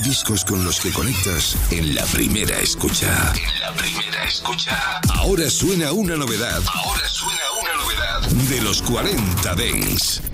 discos con los que conectas en la primera escucha. Ahora suena una novedad. De los 40 Dance.